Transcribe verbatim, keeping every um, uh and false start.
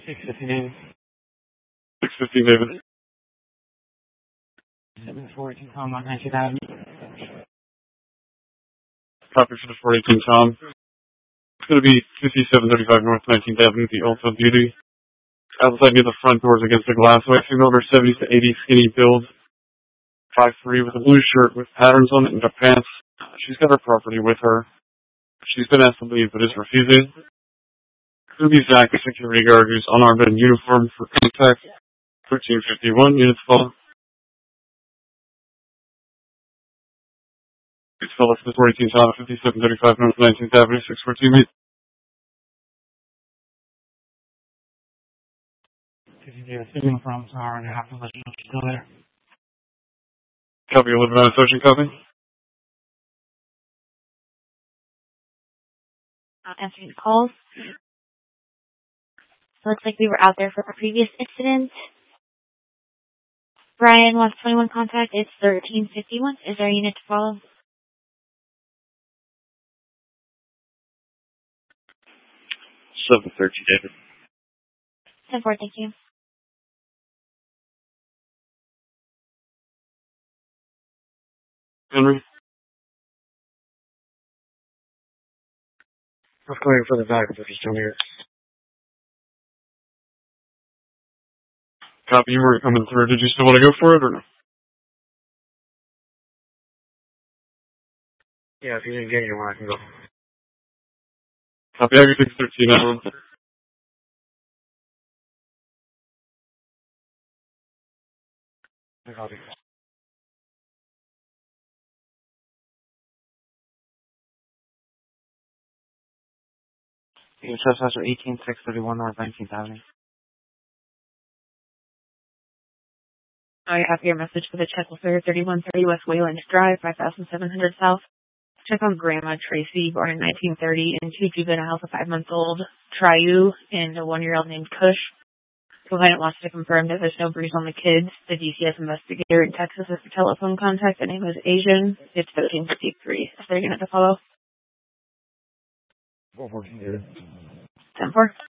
six fifty, David. six fifty, David. seven four eighteen, Tom, on nineteenth Avenue. Copy for the four eighteen, Tom. It's going to be fifty-seven thirty-five North nineteenth Avenue, the Ulta Beauty. Outside near the front doors against the glass. White female, over seventies to eighty, skinny build. five three with a blue shirt with patterns on it and her pants. She's got her property with her. She's been asked to leave but is refusing. Could be Zach, a security guard who's unarmed and in uniform for contact. thirteen fifty-one, units fall. It's Phyllis, the four eighteen, Tom, fifty-seven thirty-five North nineteenth Avenue, six fourteen, mate. Signal from an hour and a half to let you know she's still there. Copy, a little bit on association, copy. Uh, answering the calls. Looks like we were out there for a previous incident. Brian wants twenty-one contact. It's thirteen fifty-one. Is there a unit to follow? seven thirty, David. ten four, thank you. Henry? I was going for the back if he's still here. Copy, you were coming through. Did you still want to go for it or no? Yeah, if you didn't get anyone, I can go. Copy, I got six thirteen, that one. Copy. U S S eighteen six thirty-one North nineteenth Avenue. I have your message for the check for thirty-one thirty West Wayland Drive, five thousand seven hundred South. Check on Grandma Tracy, born in nineteen thirty, and two juveniles, a five-month-old Triu and a one-year-old named Kush. The client wants to confirm that there's no bruise on the kids. The D C S investigator in Texas is the telephone contact. The name is Asian. It's thirteen fifty-three. Is there a unit to follow? four fourteen, David. ten four.